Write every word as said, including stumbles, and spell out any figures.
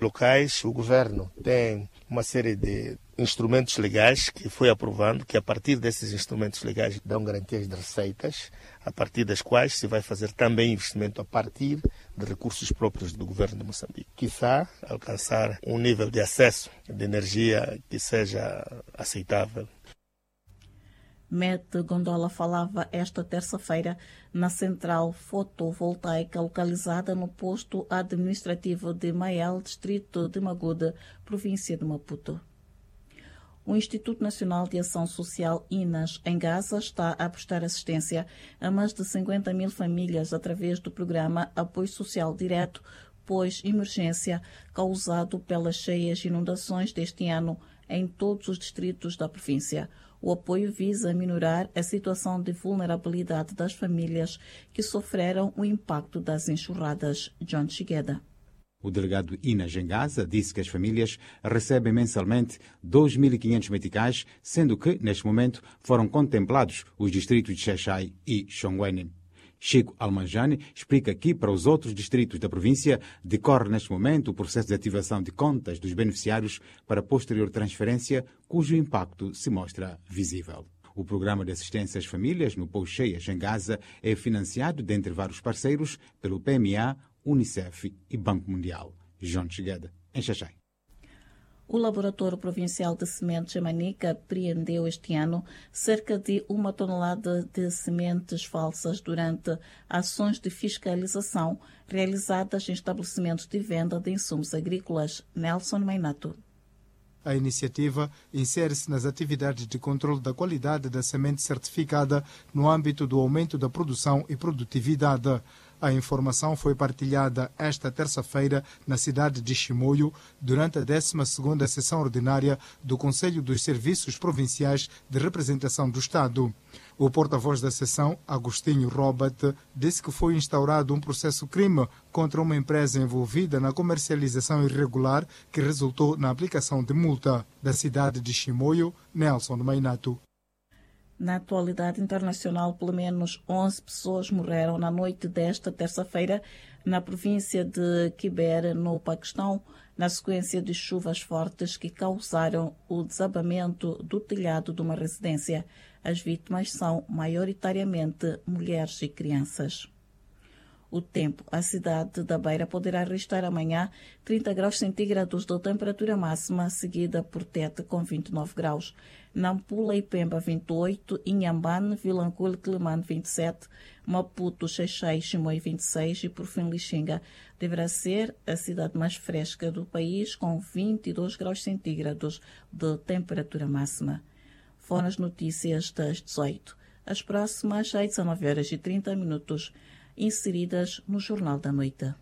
locais, o governo tem uma série de instrumentos legais que foi aprovando, que a partir desses instrumentos legais dão garantias de receitas, a partir das quais se vai fazer também investimento a partir de recursos próprios do governo de Moçambique. Quizá alcançar um nível de acesso de energia que seja aceitável. Mete Gondola falava esta terça-feira na central fotovoltaica localizada no posto administrativo de Maial, distrito de Magude, província de Maputo. O Instituto Nacional de Ação Social, I N A S, em Gaza, está a prestar assistência a mais de cinquenta mil famílias através do programa Apoio Social Direto pós-emergência causado pelas cheias inundações deste ano em todos os distritos da província. O apoio visa minorar a situação de vulnerabilidade das famílias que sofreram o impacto das enxurradas. John Chigueda. O delegado I N A S em Gaza disse que as famílias recebem mensalmente dois mil e quinhentos meticais, sendo que, neste momento, foram contemplados os distritos de Xaixai e Xongweni. Chico Almanjani explica que, para os outros distritos da província, decorre neste momento o processo de ativação de contas dos beneficiários para posterior transferência, cujo impacto se mostra visível. O programa de assistência às famílias no pós-cheias em Gaza é financiado, dentre vários parceiros, pelo P M A, Unicef e Banco Mundial. João Chigueda, em Xaixai. O Laboratório Provincial de Sementes em Manica apreendeu este ano cerca de uma tonelada de sementes falsas durante ações de fiscalização realizadas em estabelecimentos de venda de insumos agrícolas. Nelson Mainato. A iniciativa insere-se nas atividades de controle da qualidade da semente certificada no âmbito do aumento da produção e produtividade. A informação foi partilhada esta terça-feira na cidade de Chimoio durante a décima segunda sessão ordinária do Conselho dos Serviços Provinciais de Representação do Estado. O porta-voz da sessão, Agostinho Robert, disse que foi instaurado um processo crime contra uma empresa envolvida na comercialização irregular que resultou na aplicação de multa. Da cidade de Chimoio, Nelson Mainato. Na atualidade internacional, pelo menos onze pessoas morreram na noite desta terça-feira na província de Khyber, no Paquistão, na sequência de chuvas fortes que causaram o desabamento do telhado de uma residência. As vítimas são maioritariamente mulheres e crianças. O tempo. A cidade da Beira poderá registrar amanhã trinta graus centígrados de temperatura máxima, seguida por Tete com vinte e nove graus. Nampula e Pemba vinte e oito, Inhambane, Vilanculo e Quelimane vinte e sete, Maputo, Xaixai e Chimoio vinte e seis e por fim Lixinga. Deverá ser a cidade mais fresca do país com vinte e dois graus centígrados de temperatura máxima. Foram as notícias das dezoito. As próximas às dezenove horas e trinta minutos, inseridas no Jornal da Noite.